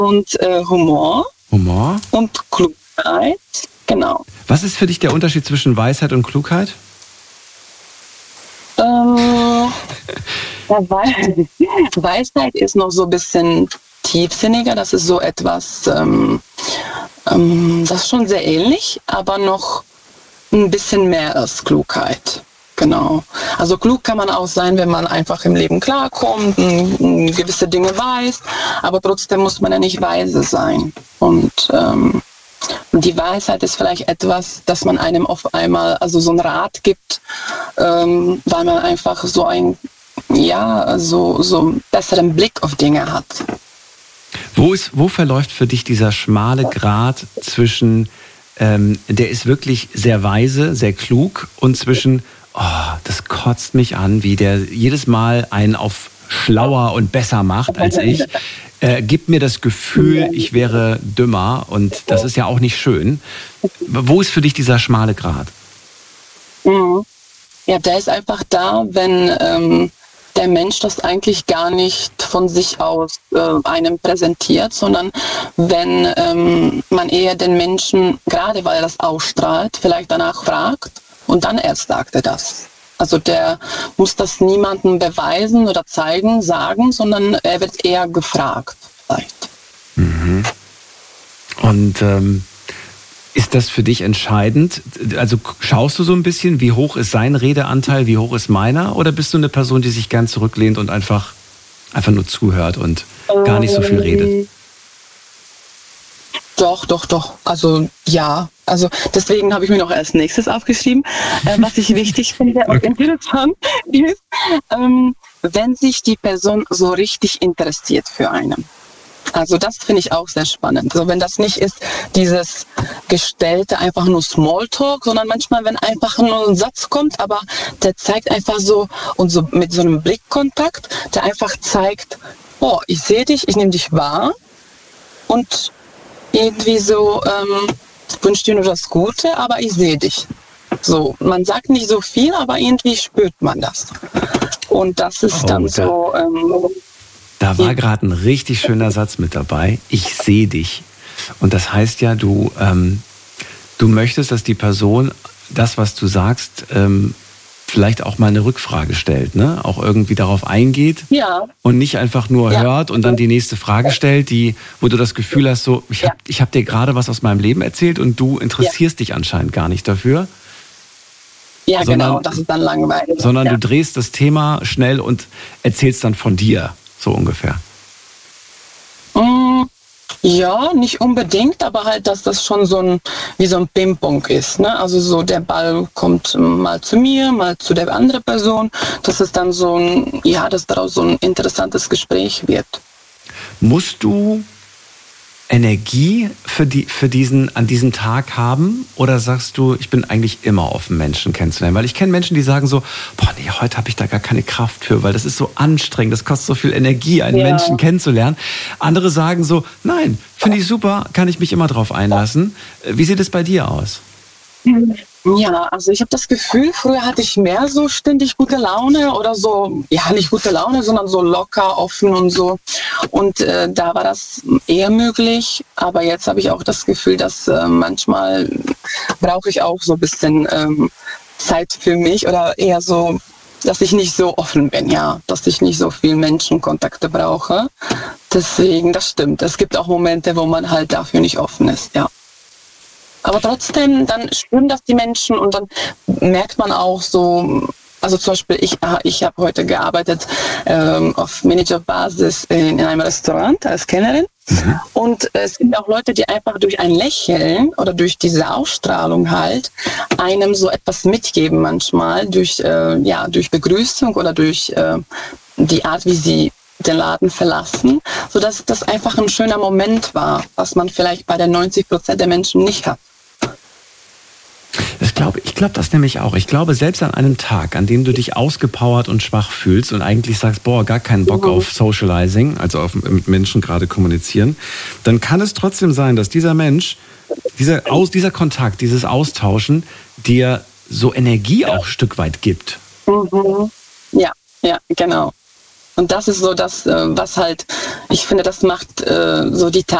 und Humor. Humor? Und Klugheit, genau. Was ist für dich der Unterschied zwischen Weisheit und Klugheit? Weisheit ist noch so ein bisschen tiefsinniger. Das ist so etwas, das ist schon sehr ähnlich, aber noch ein bisschen mehr als Klugheit. Genau. Also klug kann man auch sein, wenn man einfach im Leben klarkommt, gewisse Dinge weiß, aber trotzdem muss man ja nicht weise sein. Und die Weisheit ist vielleicht etwas, das man einem auf einmal, also so einen Rat gibt, weil man einfach so einen besseren Blick auf Dinge hat. Wo verläuft für dich dieser schmale Grat zwischen, der ist wirklich sehr weise, sehr klug, und zwischen, das kotzt mich an, wie der jedes Mal einen auf schlauer und besser macht als ich, gibt mir das Gefühl, ich wäre dümmer, und das ist ja auch nicht schön. Wo ist für dich dieser schmale Grat? Ja, der ist einfach da, wenn der Mensch das eigentlich gar nicht von sich aus einem präsentiert, sondern wenn man eher den Menschen, gerade weil er das ausstrahlt, vielleicht danach fragt und dann erst sagt er das. Also der muss das niemandem beweisen oder zeigen, sagen, sondern er wird eher gefragt vielleicht. Mhm. Und ist das für dich entscheidend? Also schaust du so ein bisschen, wie hoch ist sein Redeanteil, wie hoch ist meiner? Oder bist du eine Person, die sich gern zurücklehnt und einfach nur zuhört und gar nicht so viel redet? Doch. Also ja. Also deswegen habe ich mir noch als nächstes aufgeschrieben, was ich wichtig finde und interessant ist, wenn sich die Person so richtig interessiert für einen. Also das finde ich auch sehr spannend. Also wenn das nicht ist, dieses gestellte einfach nur Smalltalk, sondern manchmal, wenn einfach nur ein Satz kommt, aber der zeigt einfach so, und so mit so einem Blickkontakt, der einfach zeigt, ich sehe dich, ich nehme dich wahr, und irgendwie so wünsche dir nur das Gute, aber ich sehe dich. So, man sagt nicht so viel, aber irgendwie spürt man das. Und das ist dann so... Da war gerade ein richtig schöner Satz mit dabei. Ich sehe dich. Und das heißt ja, du möchtest, dass die Person das, was du sagst, vielleicht auch mal eine Rückfrage stellt, ne? Auch irgendwie darauf eingeht, ja, und nicht einfach nur hört und dann die nächste Frage stellt, wo du das Gefühl hast, so, ich hab dir gerade was aus meinem Leben erzählt und du interessierst dich anscheinend gar nicht dafür. Ja, genau, das ist dann langweilig. Sondern du drehst das Thema schnell und erzählst dann von dir. So ungefähr. Ja, nicht unbedingt, aber halt, dass das schon wie so ein Ping-Pong ist. Ne? Also so der Ball kommt mal zu mir, mal zu der anderen Person. Dass es dann dass daraus so ein interessantes Gespräch wird. Musst du Energie an diesem Tag haben, oder sagst du, ich bin eigentlich immer offen, Menschen kennenzulernen? Weil ich kenne Menschen, die sagen so, heute habe ich da gar keine Kraft für, weil das ist so anstrengend, das kostet so viel Energie, einen Menschen kennenzulernen. Andere sagen so, nein, finde ich super, kann ich mich immer drauf einlassen. Wie sieht es bei dir aus? Ja, also ich habe das Gefühl, früher hatte ich mehr so ständig gute Laune oder so, nicht gute Laune, sondern so locker, offen und so. Und da war das eher möglich. Aber jetzt habe ich auch das Gefühl, dass manchmal brauche ich auch so ein bisschen Zeit für mich, oder eher so, dass ich nicht so offen bin, dass ich nicht so viel Menschenkontakte brauche. Deswegen, das stimmt. Es gibt auch Momente, wo man halt dafür nicht offen ist, Aber trotzdem, dann spüren das die Menschen, und dann merkt man auch so, also zum Beispiel, ich habe heute gearbeitet auf Managerbasis in einem Restaurant als Kellnerin. Und es gibt auch Leute, die einfach durch ein Lächeln oder durch diese Ausstrahlung halt einem so etwas mitgeben manchmal, durch Begrüßung oder durch die Art, wie sie den Laden verlassen, sodass das einfach ein schöner Moment war, was man vielleicht bei den 90% der Menschen nicht hat. Ich glaube das nämlich auch. Ich glaube, selbst an einem Tag, an dem du dich ausgepowert und schwach fühlst und eigentlich sagst, gar keinen Bock auf Socializing, also mit Menschen gerade kommunizieren, dann kann es trotzdem sein, dass dieser Mensch, dieser Kontakt, dieses Austauschen dir so Energie auch ein Stück weit gibt. Ja, genau. Und das ist so das, was halt, ich finde, das macht so die